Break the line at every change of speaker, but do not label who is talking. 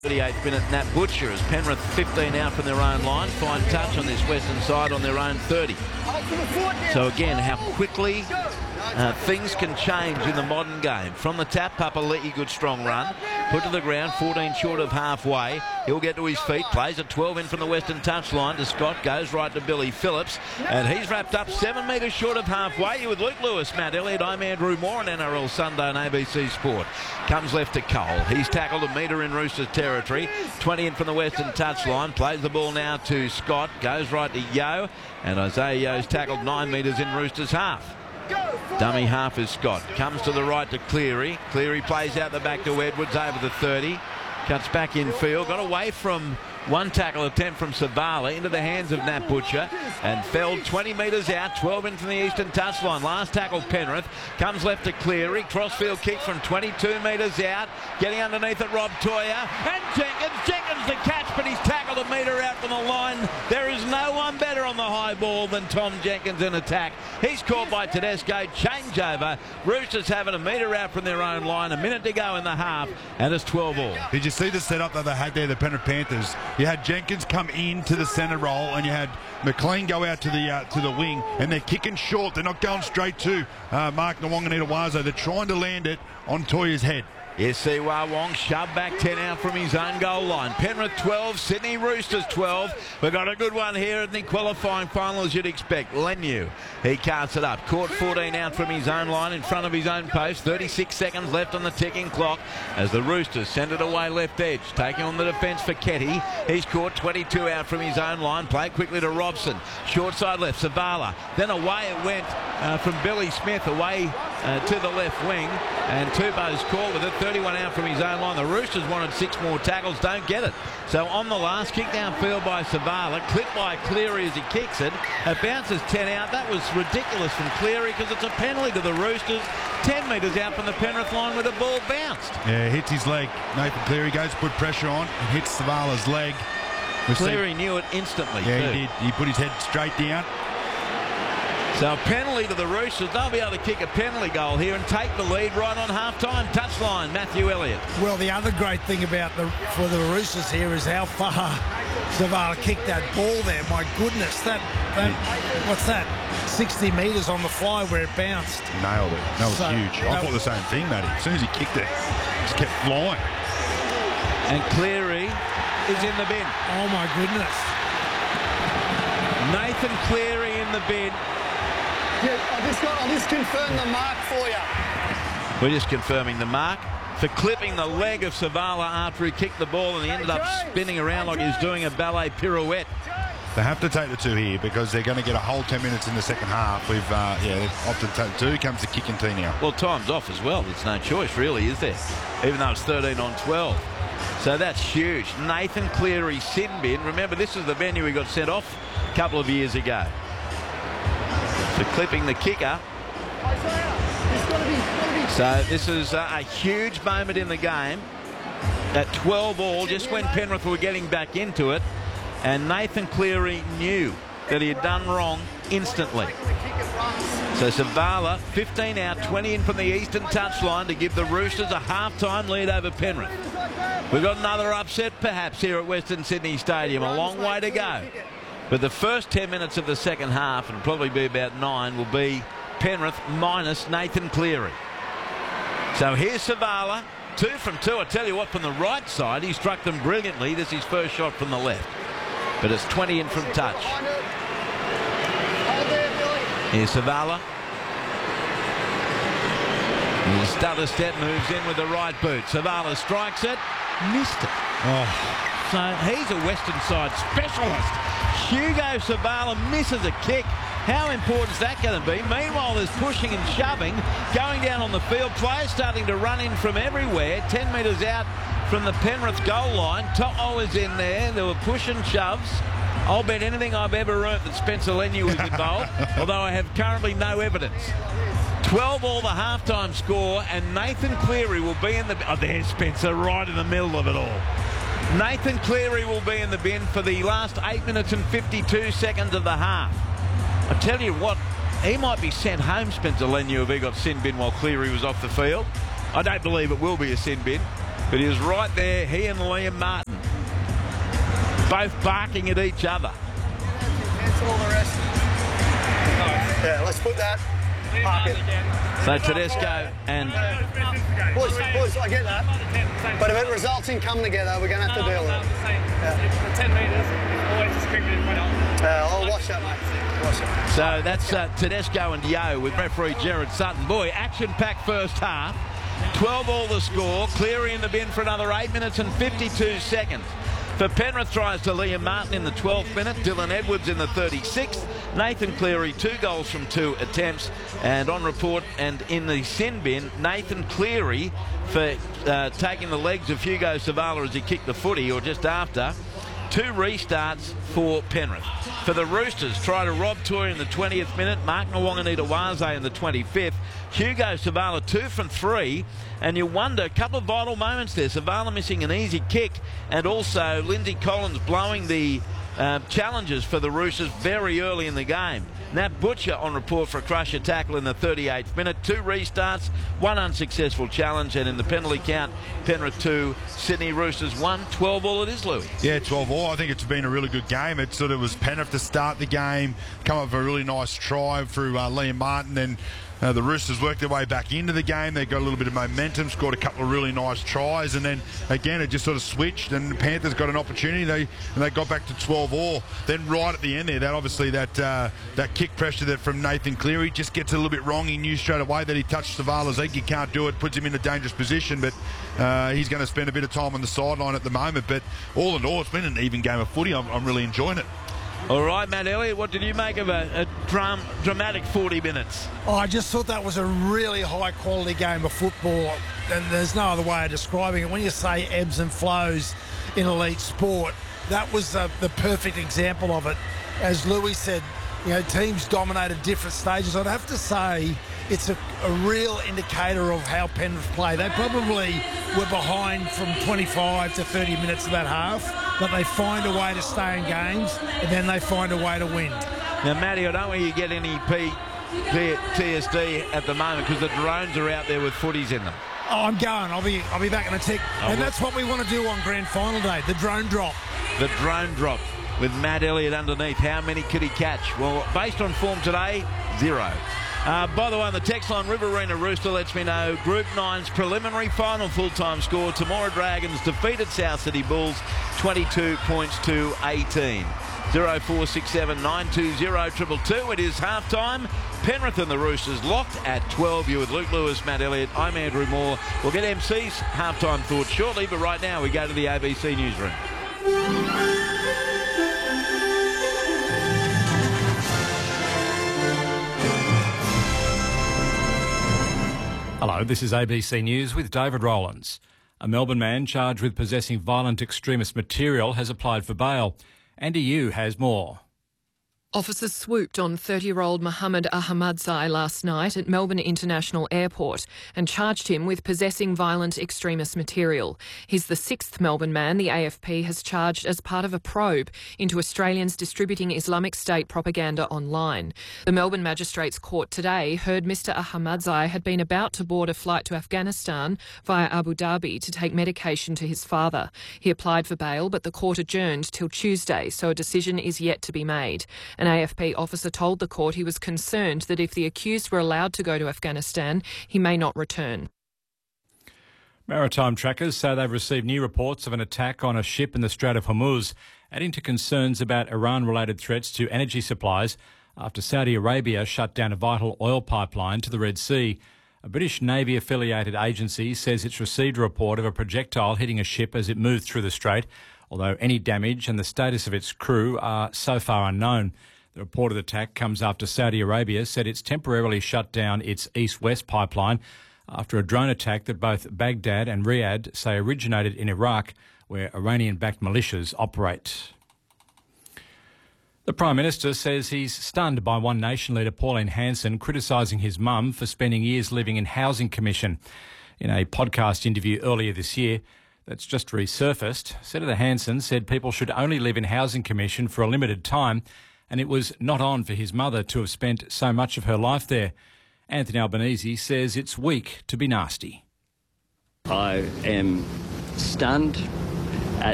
38th minute, Nat Butcher as Penrith 15 out from their own line. Fine touch on this western side on their own 30. So again, how quickly things can change in the modern game. From the tap, Papali'i, good strong run. Put to the ground, 14 short of halfway. He'll get to his feet, plays a 12 in from the western touchline to Scott, goes right to Billy Phillips, and he's wrapped up 7 metres short of halfway. With Luke Lewis, Matt Elliott, I'm Andrew Moore on NRL Sunday on ABC Sport. Comes left to Cole. He's tackled a metre in Roosters territory. 20 in from the western touchline. Plays the ball now to Scott, goes right to Yeo, and Isaiah Yeo's tackled 9 metres in Roosters half. Dummy half is Scott. Comes to the right to Cleary. Cleary plays out the back to Edwards over the 30. Cuts back in field. Got away from one tackle attempt from Savala into the hands of Nat Butcher and felled 20 metres out, 12 in from the eastern touchline. Last tackle Penrith. Comes left to Cleary. Crossfield kick from 22 metres out. Getting underneath it, Rob Toya. And Jenkins the catch, but he's tackled a metre out from the line. There is no one better on the high ball than Tom Jenkins in attack. He's caught by Tedesco. Changeover. Roosters having a metre out from their own line. A minute to go in the half, and it's 12 all.
Did you see the setup that they had there, the Penrith Panthers? You had Jenkins come into the centre role, and you had McLean go out to the wing, and they're kicking short. They're not going straight to Mark Nawaqanitawaso. They're trying to land it on Toya's head.
Yes, Siwa Wong shoved back 10 out from his own goal line. Penrith 12, Sydney Roosters 12. We've got a good one here in the qualifying final, as you'd expect. Leniu, he casts it up. Caught 14 out from his own line in front of his own post. 36 seconds left on the ticking clock as the Roosters send it away left edge. Taking on the defence for Ketty. He's caught 22 out from his own line. Played quickly to Robson. Short side left, Savala. Then away it went from Billy Smith away to the left wing. And Tupou's caught with it. 31 out from his own line. The Roosters wanted 6 more tackles, don't get it. So on the last, kick downfield by Savala, clipped by Cleary as he kicks it. It bounces 10 out. That was ridiculous from Cleary because it's a penalty to the Roosters. 10 metres out from the Penrith line where the ball bounced.
Yeah, hits his leg. Nathan Cleary goes to put pressure on and hits Savala's leg.
Cleary knew it instantly.
Yeah,
too.
he did. He put his head straight down.
So a penalty to the Roosters. They'll be able to kick a penalty goal here and take the lead right on half-time. Touchline, Matthew Elliott.
Well, the other great thing about for the Roosters here is how far Savala kicked that ball there. My goodness, that what's that? 60 metres on the fly where it bounced.
Nailed it. That was huge. I thought the same thing, Matty. As soon as he kicked it, just kept flying.
And Cleary is in the bin.
Oh, my goodness.
Nathan Cleary in the bin.
Yeah, I'll just confirm the mark for you.
We're just confirming the mark for clipping the leg of Savala after he kicked the ball and he ended up spinning around like he was doing a ballet pirouette.
They have to take the 2 here because they're going to get a whole 10 minutes in the second half. They've opted to take 2. Comes the kicking tee now.
Well, time's off as well. There's no choice really, is there? Even though it's 13 on 12. So that's huge. Nathan Cleary sin bin. Remember, this is the venue he got sent off a couple of years ago. So clipping the kicker. So this is a huge moment in the game. At 12 all, just when Penrith were getting back into it. And Nathan Cleary knew that he had done wrong instantly. So Savala, 15 out, 20 in from the eastern touchline to give the Roosters a half-time lead over Penrith. We've got another upset perhaps here at Western Sydney Stadium. A long way to go. But the first 10 minutes of the second half, and probably be about 9, will be Penrith minus Nathan Cleary. So here's Savala, 2 from 2. I tell you what, from the right side, he struck them brilliantly. This is his first shot from the left. But it's 20 in from touch. Here's Savala. The stutter step moves in with the right boot. Savala strikes it. Missed it.
Oh.
So he's a Western side specialist. Hugo Savala misses a kick. How important is that going to be? Meanwhile, there's pushing and shoving going down on the field. Players starting to run in from everywhere. 10 metres out from the Penrith goal line. To'o is in there. There were push and shoves. I'll bet anything I've ever earned that Spencer Leniu was involved, although I have currently no evidence. 12 all the halftime score, and Nathan Cleary will be in the... Oh, there's Spencer right in the middle of it all. Nathan Cleary will be in the bin for the last 8 minutes and 52 seconds of the half. I tell you what, he might be sent home, Spencer Leniu, if he got sin bin while Cleary was off the field. I don't believe it will be a sin bin. But he was right there, he and Liam Martin, both barking at each other.
Cancel all the rest. Yeah, let's put that. Park it.
So Tedesco and...
Boys, I get that. But if it results in coming together, we're going to have to deal with it.
The 10 metres is always discriminated in front of.
I'll watch that, mate. Watch it.
So that's Tedesco and Yeo with referee Gerard Sutton. Boy, action-packed first half. 12 all the score. Cleary in the bin for another 8 minutes and 52 seconds. For Penrith tries to Liam Martin in the 12th minute. Dylan Edwards in the 36th. Nathan Cleary, 2 goals from 2 attempts. And on report and in the sin bin, Nathan Cleary for taking the legs of Hugo Savala as he kicked the footy, or just after. 2 restarts for Penrith. For the Roosters, try to Rob Toy in the 20th minute, Mark Nawaqanita-Waze in the 25th, Hugo Savala 2 from 3, and you wonder, a couple of vital moments there. Savala missing an easy kick, and also Lindsay Collins blowing the challenges for the Roosters very early in the game. Nat Butcher on report for a crusher tackle in the 38th minute. 2 restarts, 1 unsuccessful challenge, and in the penalty count, Penrith 2, Sydney Roosters 1. 12 all it is, Louis.
Yeah, 12 all. I think it's been a really good game. It sort of was Penrith to start the game, come up with a really nice try through Liam Martin, then the Roosters worked their way back into the game. They got a little bit of momentum, scored a couple of really nice tries, and then again it just sort of switched, and the Panthers got an opportunity. They got back to 12 all. Then right at the end there, that kick pressure that from Nathan Cleary just gets a little bit wrong. He knew straight away that he touched Savala's leg. He can't do it, puts him in a dangerous position, but he's going to spend a bit of time on the sideline at the moment. But all in all, it's been an even game of footy. I'm really enjoying it.
All right, Matt Elliott, what did you make of a dramatic 40 minutes?
I just thought that was a really high-quality game of football, and there's no other way of describing it. When you say ebbs and flows in elite sport, that was the perfect example of it. As Louis said, teams dominated different stages. I'd have to say it's a real indicator of how Penrith play. They probably were behind from 25 to 30 minutes of that half, but they find a way to stay in games, and then they find a way to win.
Now, Matty, I don't want you to get any PTSD at the moment because the drones are out there with footies in them.
Oh, I'm going. I'll be back in a tick. And that's what we want to do on grand final day, the drone drop.
The drone drop with Matt Elliott underneath. How many could he catch? Well, based on form today, 0. By the way, on the text line, Riverina Rooster lets me know Group 9's preliminary final full-time score. Temora Dragons defeated South City Bulls 22 points to 18. 0467 920 222. It is half-time. Penrith and the Roosters locked at 12. You with Luke Lewis, Matt Elliott. I'm Andrew Moore. We'll get MC's half-time thoughts shortly, but right now we go to the ABC newsroom.
Hello, this is ABC News with David Rowlands. A Melbourne man charged with possessing violent extremist material has applied for bail. Andy Yu has more.
Officers swooped on 30-year-old Mohammed Ahmadzai last night at Melbourne International Airport and charged him with possessing violent extremist material. He's the 6th Melbourne man the AFP has charged as part of a probe into Australians distributing Islamic State propaganda online. The Melbourne Magistrates Court today heard Mr Ahmadzai had been about to board a flight to Afghanistan via Abu Dhabi to take medication to his father. He applied for bail, but the court adjourned till Tuesday, so a decision is yet to be made. An AFP officer told the court he was concerned that if the accused were allowed to go to Afghanistan, he may not return.
Maritime trackers say they've received new reports of an attack on a ship in the Strait of Hormuz, adding to concerns about Iran-related threats to energy supplies after Saudi Arabia shut down a vital oil pipeline to the Red Sea. A British Navy-affiliated agency says it's received a report of a projectile hitting a ship as it moved through the strait, although any damage and the status of its crew are so far unknown. The reported attack comes after Saudi Arabia said it's temporarily shut down its east-west pipeline after a drone attack that both Baghdad and Riyadh say originated in Iraq, where Iranian-backed militias operate. The Prime Minister says he's stunned by One Nation leader Pauline Hanson criticising his mum for spending years living in Housing Commission. In a podcast interview earlier this year that's just resurfaced, Senator Hanson said people should only live in Housing Commission for a limited time, and it was not on for his mother to have spent so much of her life there. Anthony Albanese says it's weak to be nasty.
I am stunned.